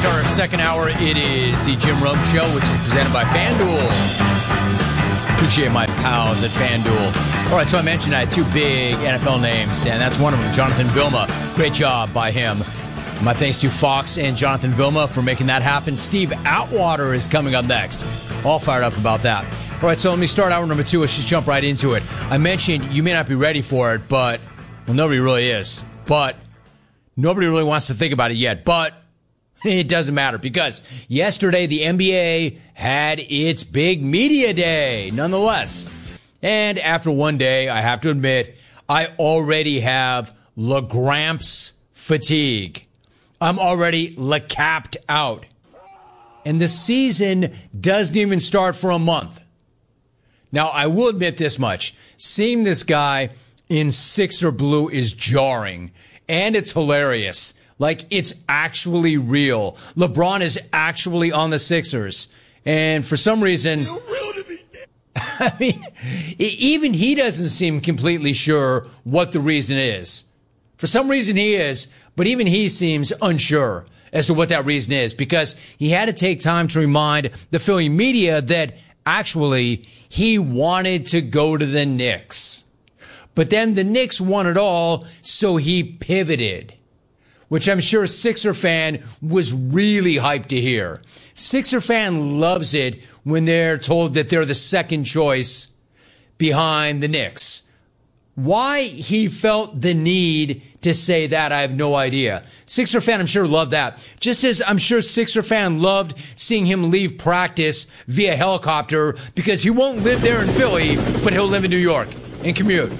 Start our second hour. It is the Jim Rome Show, which is presented by FanDuel. Appreciate my pals at FanDuel. All right, so I mentioned I had two big NFL names, and that's one of them, Jonathan Vilma. Great job by him. My thanks to Fox and Jonathan Vilma for making that happen. Steve Atwater is coming up next. All fired up about that. All right, so let me start hour number two. Let's just jump right into it. I mentioned you may not be ready for it, but, well, nobody really is. But nobody really wants to think about it yet. But it doesn't matter because yesterday the NBA had its big media day, nonetheless. And after one day, I have to admit, I already have LaGramps fatigue. I'm already capped out. And the season doesn't even start for a month. Now, I will admit this much. Seeing this guy in Sixer blue is jarring. And it's hilarious. Like, it's actually real. LeBron is actually on the Sixers. And for some reason, I mean, even he doesn't seem completely sure what the reason is. For some reason he is, but even he seems unsure as to what that reason is because he had to take time to remind the Philly media that actually he wanted to go to the Knicks. But then the Knicks won it all, so he pivoted, which I'm sure a Sixer fan was really hyped to hear. Sixer fan loves it when they're told that they're the second choice behind the Knicks. Why he felt the need to say that, I have no idea. Sixer fan, I'm sure, loved that. Just as I'm sure Sixer fan loved seeing him leave practice via helicopter because he won't live there in Philly, but he'll live in New York and commute.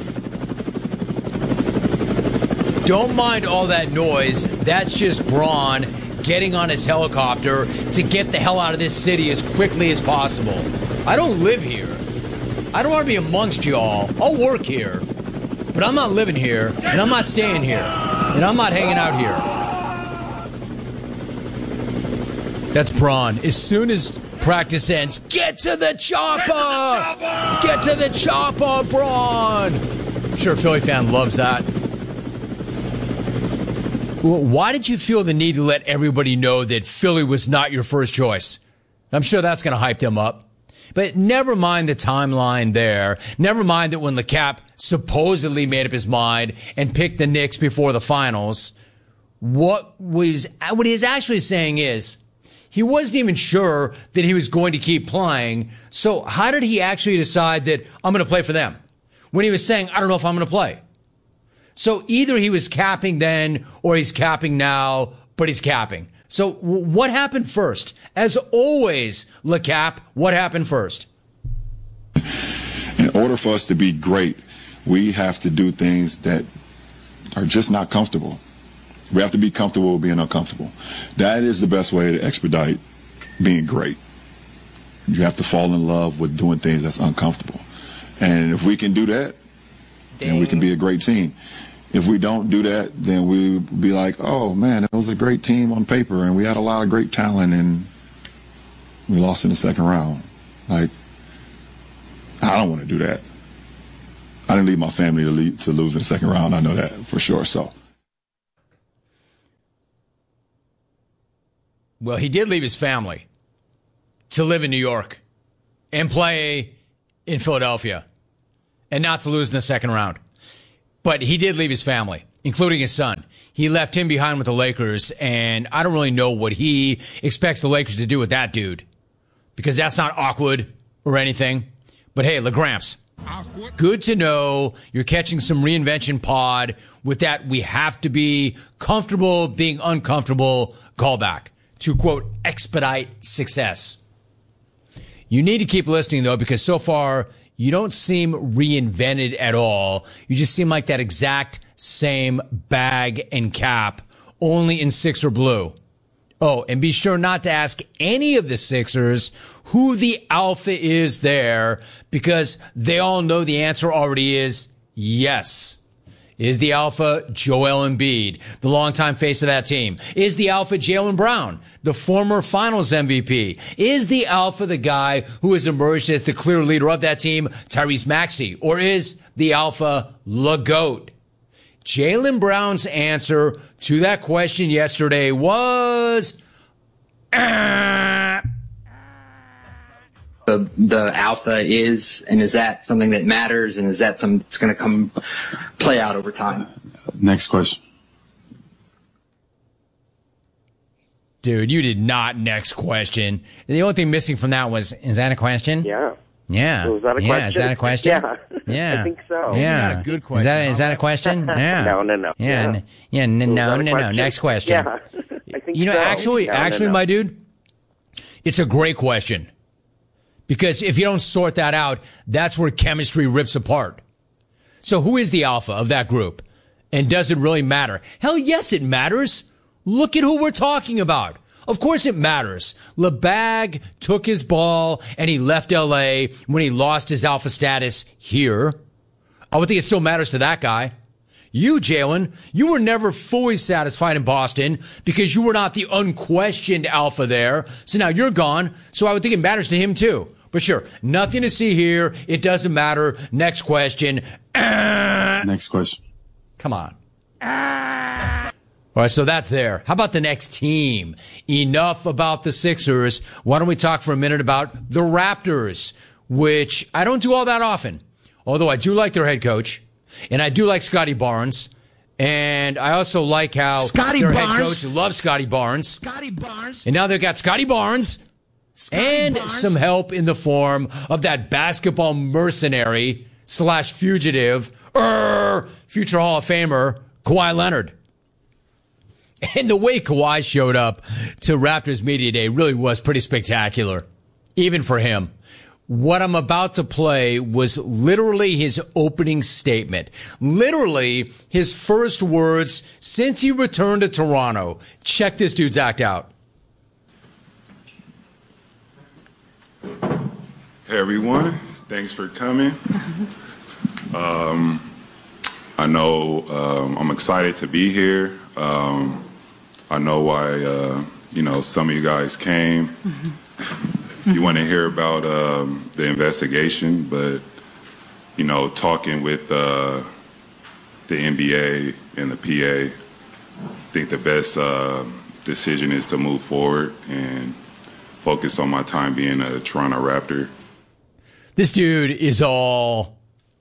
Don't mind all that noise. That's just Braun getting on his helicopter to get the hell out of this city as quickly as possible. I don't live here. I don't want to be amongst y'all. I'll work here. But I'm not living here, and I'm not staying here, and I'm not hanging out here. That's Braun. As soon as practice ends, get to the chopper! Get to the chopper, Braun! I'm sure a Philly fan loves that. Why did you feel the need to let everybody know that Philly was not your first choice? I'm sure that's going to hype them up. But never mind the timeline there. Never mind that when LeCap supposedly made up his mind and picked the Knicks before the finals, what he is actually saying is he wasn't even sure that he was going to keep playing. So how did he actually decide that I'm going to play for them? When he was saying, I don't know if I'm going to play. So either he was capping then or he's capping now, but he's capping. So what happened first? As always, LeCap, what happened first? In order for us to be great, we have to do things that are just not comfortable. We have to be comfortable with being uncomfortable. That is the best way to expedite being great. You have to fall in love with doing things that's uncomfortable. And if we can do that, then we can be a great team. If we don't do that, then we'll be like, oh, man, it was a great team on paper, and we had a lot of great talent, and we lost in the second round. Like, I don't want to do that. I didn't leave my family to lose in the second round. I know that for sure. So, well, he did leave his family to live in New York and play in Philadelphia and not to lose in the second round. But he did leave his family, including his son. He left him behind with the Lakers, and I don't really know what he expects the Lakers to do with that dude, because that's not awkward or anything. But hey, LaGramps, good to know you're catching some reinvention pod with that we have to be comfortable being uncomfortable callback to, quote, expedite success. You need to keep listening, though, because so far you don't seem reinvented at all. You just seem like that exact same bag and cap, only in Sixer blue. Oh, and be sure not to ask any of the Sixers who the alpha is there, because they all know the answer already is yes. Is the alpha Joel Embiid, the longtime face of that team? Is the alpha Jaylen Brown, the former finals MVP? Is the alpha the guy who has emerged as the clear leader of that team, Tyrese Maxey? Or is the alpha LeGoat? Jaylen Brown's answer to that question yesterday was the alpha is, and is that something that matters, and is that something that's going to play out over time? Next question. Dude, you did not next question. The only thing missing from that was, is that a question? Yeah. Yeah. So is that a question? Yeah, is that a question? Yeah. Yeah. I think so. Yeah. Not a good question. Is that a question? Yeah. No. Yeah. No. Next question. Yeah. I think You know, so. actually, No. my dude, it's a great question. Because if you don't sort that out, that's where chemistry rips apart. So who is the alpha of that group? And does it really matter? Hell yes, it matters. Look at who we're talking about. Of course it matters. LeBag took his ball and he left LA when he lost his alpha status here. I would think it still matters to that guy. You, Jalen, you were never fully satisfied in Boston because you were not the unquestioned alpha there. So now you're gone. So I would think it matters to him too. But sure, nothing to see here. It doesn't matter. Next question. Next question. Come on. All right, so that's there. How about the next team? Enough about the Sixers. Why don't we talk for a minute about the Raptors, which I don't do all that often, although I do like their head coach, and I do like Scotty Barnes, and I also like how their head coach loves Scotty Barnes. And now they've got Scotty Barnes and some help in the form of that basketball mercenary / fugitive, future Hall of Famer, Kawhi Leonard. And the way Kawhi showed up to Raptors Media Day really was pretty spectacular, even for him. What I'm about to play was literally his opening statement. Literally his first words since he returned to Toronto. Check this dude's act out. Hey everyone, thanks for coming. I know I'm excited to be here. I know why some of you guys came. You want to hear about the investigation, but talking with the NBA and the PA, I think the best decision is to move forward and focus on my time being a Toronto Raptor. This dude is all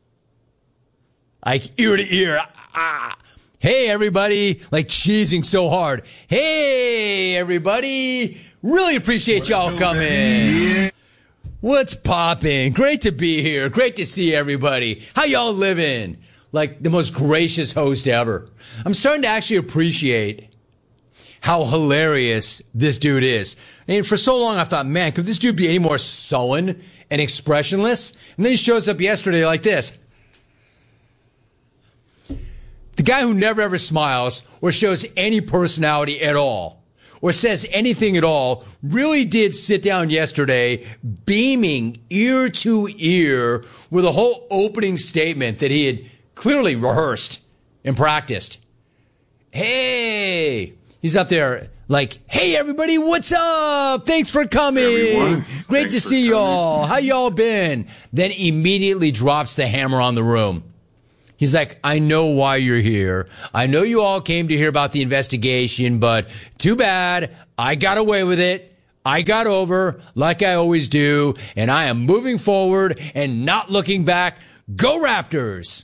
like ear to ear. Hey, everybody, like cheesing so hard. Hey, everybody, really appreciate y'all coming. What's poppin'? Great to be here. Great to see everybody. How y'all living? Like the most gracious host ever. I'm starting to actually appreciate how hilarious this dude is. And for so long I thought, man, could this dude be any more sullen and expressionless? And then he shows up yesterday like this. The guy who never ever smiles or shows any personality at all or says anything at all really did sit down yesterday beaming ear to ear with a whole opening statement that he had clearly rehearsed and practiced. Hey, he's up there like, hey, everybody, what's up? Thanks for coming. Everyone, Great to see y'all. How y'all been? Then immediately drops the hammer on the room. He's like, I know why you're here. I know you all came to hear about the investigation, but too bad. I got away with it. I got over like I always do, and I am moving forward and not looking back. Go Raptors!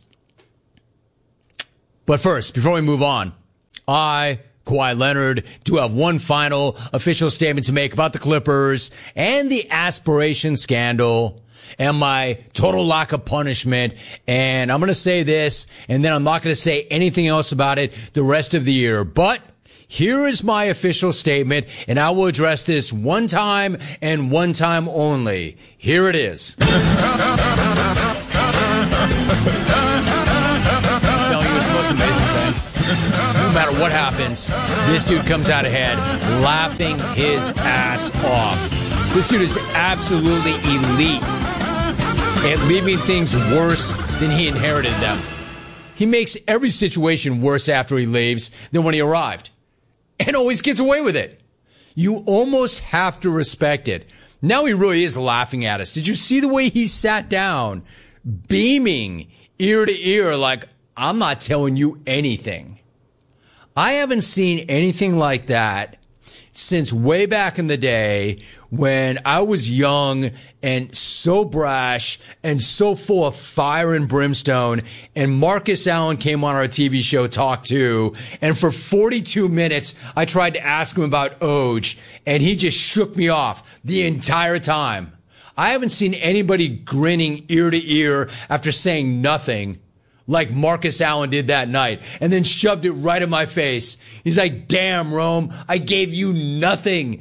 But first, before we move on, I, Kawhi Leonard, do have one final official statement to make about the Clippers and the aspiration scandal and my total lack of punishment. And I'm going to say this, and then I'm not going to say anything else about it the rest of the year. But here is my official statement, and I will address this one time and one time only. Here it is. I'm telling you, it's the most amazing thing. No matter what happens, this dude comes out ahead laughing his ass off. This dude is absolutely elite at leaving things worse than he inherited them. He makes every situation worse after he leaves than when he arrived, and always gets away with it. You almost have to respect it. Now he really is laughing at us. Did you see the way he sat down, beaming ear to ear like, I'm not telling you anything? I haven't seen anything like that since way back in the day when I was young and so brash and so full of fire and brimstone, and Marcus Allen came on our TV show Talk 2, and for 42 minutes I tried to ask him about Oj, and he just shook me off the entire time. I haven't seen anybody grinning ear to ear after saying nothing like Marcus Allen did that night, and then shoved it right in my face. He's like, damn, Rome, I gave you nothing.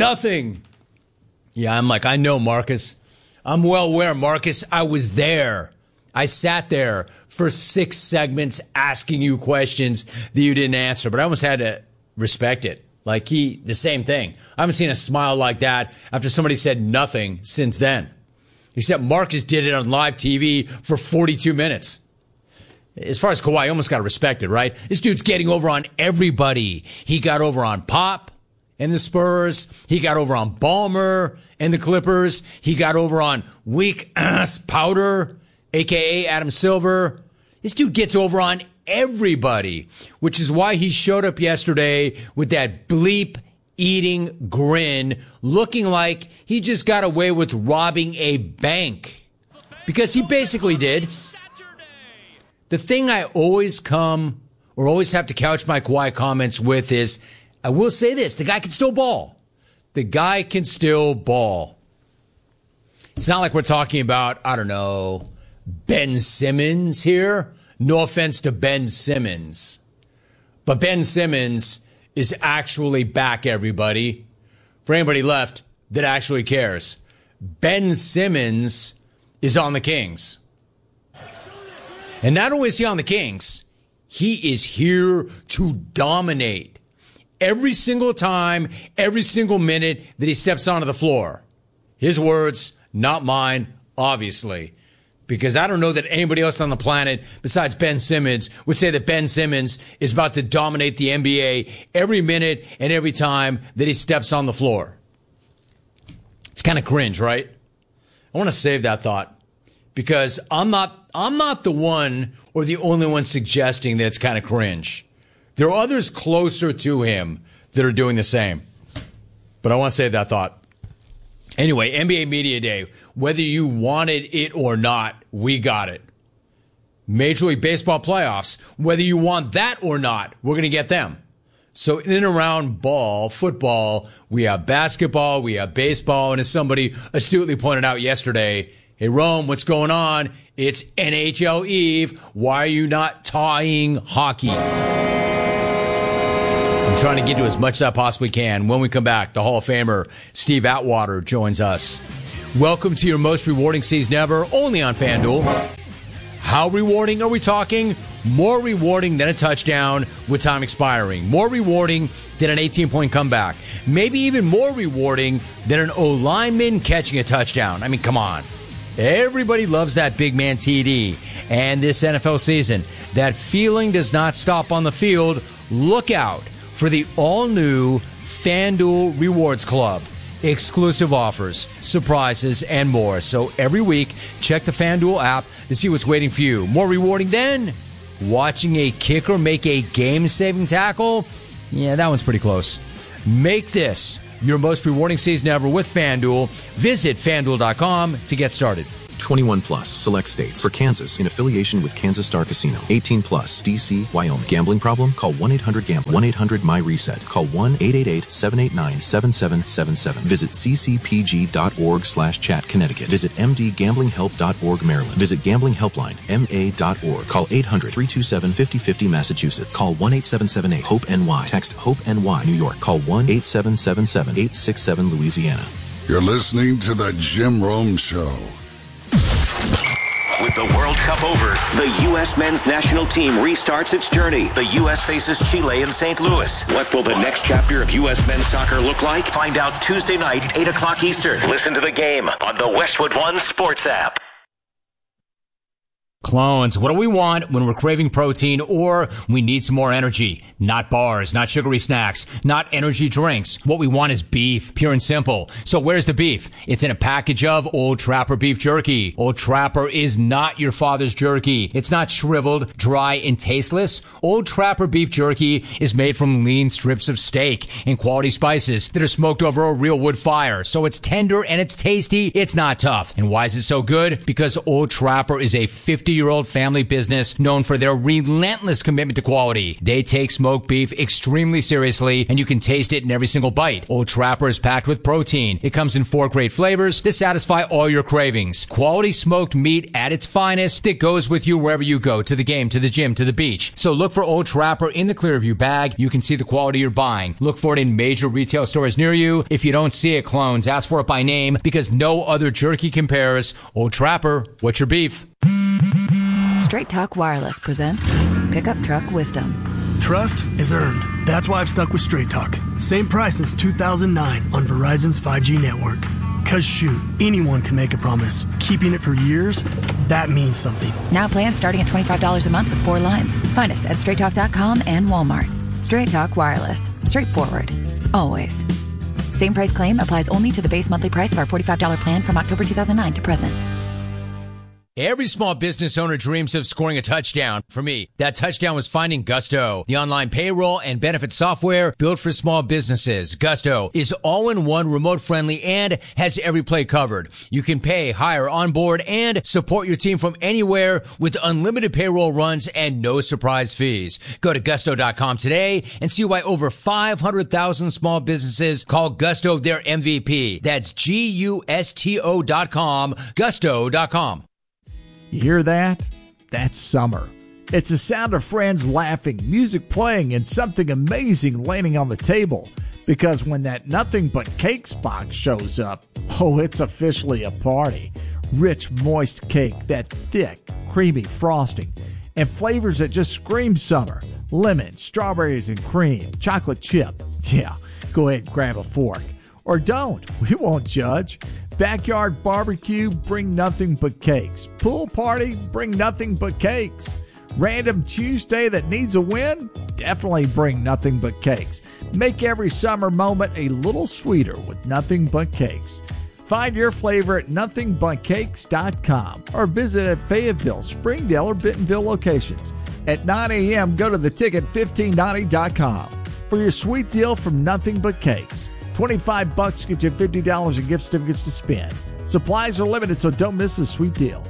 Yeah, I'm like, I know, Marcus. I'm well aware, Marcus. I was there. I sat there for 6 segments asking you questions that you didn't answer, but I almost had to respect it. Like the same thing. I haven't seen a smile like that after somebody said nothing since then. Except Marcus did it on live TV for 42 minutes. As far as Kawhi, you almost got to respect it, right? This dude's getting over on everybody. He got over on Pop and the Spurs. He got over on Ballmer and the Clippers. He got over on weak ass Powder, a.k.a. Adam Silver. This dude gets over on everybody, which is why he showed up yesterday with that bleep-eating grin, looking like he just got away with robbing a bank. Because he basically did. The thing I always have to couch my Kawhi comments with is, I will say this, the guy can still ball. The guy can still ball. It's not like we're talking about, I don't know, Ben Simmons here. No offense to Ben Simmons. But Ben Simmons is actually back, everybody. For anybody left that actually cares. Ben Simmons is on the Kings. And not only is he on the Kings, he is here to dominate every single time, every single minute that he steps onto the floor. His words, not mine, obviously. Because I don't know that anybody else on the planet besides Ben Simmons would say that Ben Simmons is about to dominate the NBA every minute and every time that he steps on the floor. It's kind of cringe, right? I want to save that thought. Because I'm not the one or the only one suggesting that it's kind of cringe. There are others closer to him that are doing the same. But I want to save that thought. Anyway, NBA Media Day, whether you wanted it or not, we got it. Major League Baseball playoffs, whether you want that or not, we're going to get them. So in and around football, we have basketball, we have baseball, and as somebody astutely pointed out yesterday, hey, Rome, what's going on? It's NHL Eve. Why are you not tying hockey? I'm trying to get to as much as I possibly can. When we come back, the Hall of Famer Steve Atwater joins us. Welcome to your most rewarding season ever, only on FanDuel. How rewarding are we talking? More rewarding than a touchdown with time expiring. More rewarding than an 18-point comeback. Maybe even more rewarding than an O-lineman catching a touchdown. I mean, come on. Everybody loves that big man TD. And this NFL season, that feeling does not stop on the field. Look out for the all-new FanDuel Rewards Club. Exclusive offers, surprises, and more. So every week, check the FanDuel app to see what's waiting for you. More rewarding than watching a kicker make a game-saving tackle? Yeah, that one's pretty close. Make this your most rewarding season ever with FanDuel. Visit FanDuel.com to get started. 21 plus, select states. For Kansas, in affiliation with Kansas Star Casino. 18 plus, D.C., Wyoming. Gambling problem? Call 1-800-GAMBLER. 1-800-MY-RESET. Call 1-888-789-7777. Visit ccpg.org/chat, Connecticut. Visit mdgamblinghelp.org, Maryland. Visit Gambling Helpline, ma.org. Call 800-327-5050, Massachusetts. Call 1-8778-HOPE-NY. Text HOPE-NY, New York. Call 1-8777-867, Louisiana. You're listening to The Jim Rome Show. With the World Cup over, the U.S. men's national team restarts its journey. The U.S. faces Chile in St. Louis. What will the next chapter of U.S. men's soccer look like? Find out Tuesday night, 8 o'clock Eastern. Listen to the game on the Westwood One Sports app. Clones, what do we want when we're craving protein or we need some more energy? Not bars, not sugary snacks, not energy drinks. What we want is beef, pure and simple. So where's the beef? It's in a package of Old Trapper beef jerky. Old Trapper is not your father's jerky. It's not shriveled, dry, and tasteless. Old Trapper beef jerky is made from lean strips of steak and quality spices that are smoked over a real wood fire. So it's tender and it's tasty. It's not tough. And why is it so good? Because Old Trapper is a 50-year-old family business known for their relentless commitment to quality. They take smoked beef extremely seriously, and you can taste it in every single bite. Old Trapper is packed with protein. It comes in 4 great flavors to satisfy all your cravings. Quality smoked meat at its finest that goes with you wherever you go, to the game, to the gym, to the beach. So look for Old Trapper in the Clearview bag. You can see the quality you're buying. Look for it in major retail stores near you. If you don't see it, clones, ask for it by name because no other jerky compares. Old Trapper, what's your beef? Straight Talk Wireless presents Pickup Truck Wisdom. Trust is earned. That's why I've stuck with Straight Talk. Same price since 2009 on Verizon's 5G network. Cause shoot, anyone can make a promise. Keeping it for years, that means something. Now plans starting at $25 a month with 4 lines. Find us at straighttalk.com and Walmart. Straight Talk Wireless. Straightforward. Always. Same price claim applies only to the base monthly price of our $45 plan from October 2009 to present. Every small business owner dreams of scoring a touchdown. For me, that touchdown was finding Gusto, the online payroll and benefit software built for small businesses. Gusto is all-in-one, remote-friendly, and has every play covered. You can pay, hire, onboard, and support your team from anywhere with unlimited payroll runs and no surprise fees. Go to gusto.com today and see why over 500,000 small businesses call Gusto their MVP. That's GUSTO.com, gusto.com. You hear that? That's summer. It's the sound of friends laughing, music playing, and something amazing landing on the table. Because when that Nothing But Cakes box shows up, oh, it's officially a party. Rich, moist cake, that thick, creamy frosting, and flavors that just scream summer. Lemon, strawberries and cream, chocolate chip. Yeah, go ahead and grab a fork. Or don't. We won't judge. Backyard barbecue, bring nothing but cakes. Pool party, bring nothing but cakes. Random Tuesday that needs a win? Definitely bring nothing but cakes. Make every summer moment a little sweeter with Nothing But Cakes. Find your flavor at nothingbutcakes.com or visit at Fayetteville, Springdale, or Bentonville locations. At 9 a.m., go to theticket1590.com for your sweet deal from Nothing But Cakes. $25 gets you $50 in gift certificates to spend. Supplies are limited, so don't miss a sweet deal.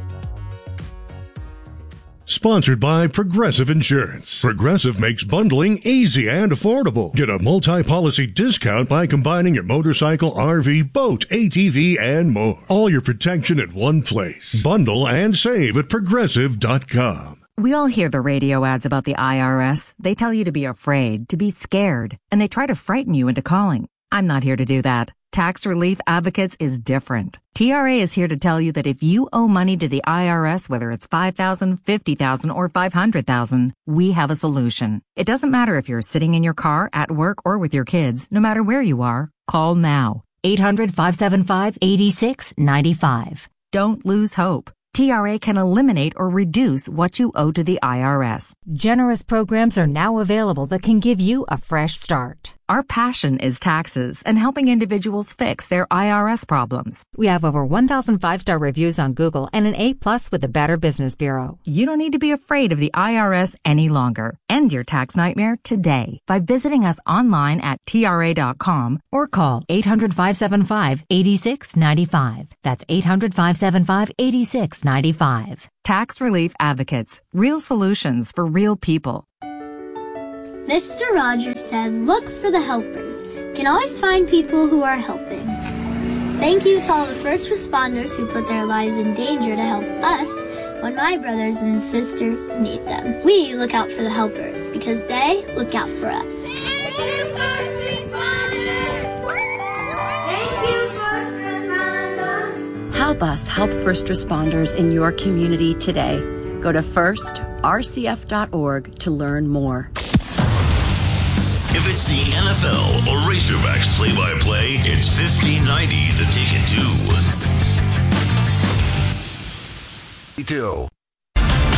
Sponsored by Progressive Insurance. Progressive makes bundling easy and affordable. Get a multi-policy discount by combining your motorcycle, RV, boat, ATV, and more. All your protection in one place. Bundle and save at Progressive.com. We all hear the radio ads about the IRS. They tell you to be afraid, to be scared, and they try to frighten you into calling. I'm not here to do that. Tax Relief Advocates is different. TRA is here to tell you that if you owe money to the IRS, whether it's $5,000, $50,000, or $500,000, we have a solution. It doesn't matter if you're sitting in your car, at work, or with your kids. No matter where you are, call now. 800-575-8695. Don't lose hope. TRA can eliminate or reduce what you owe to the IRS. Generous programs are now available that can give you a fresh start. Our passion is taxes and helping individuals fix their IRS problems. We have over 1,000 5-star reviews on Google and an A+ with the Better Business Bureau. You don't need to be afraid of the IRS any longer. End your tax nightmare today by visiting us online at TRA.com or call 800-575-8695. That's 800-575-8695. Tax Relief Advocates. Real solutions for real people. Mr. Rogers said, look for the helpers. You can always find people who are helping. Thank you to all the first responders who put their lives in danger to help us when my brothers and sisters need them. We look out for the helpers because they look out for us. Thank you, first responders! Thank you, first responders! Help us help first responders in your community today. Go to firstrcf.org to learn more. If it's the NFL or Razorbacks play-by-play, it's 1590 The Ticket too.